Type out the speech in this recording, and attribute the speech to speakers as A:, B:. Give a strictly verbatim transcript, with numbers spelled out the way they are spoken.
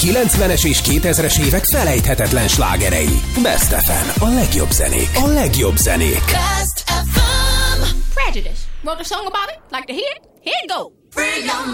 A: kilencvenes és kétezres évek felejthetetlen slágerei. Best ef em, a legjobb zenék, a legjobb zenék.
B: Best ef em. Prejudice. Wrote a song about it. Like to hear it? Here it go. Free your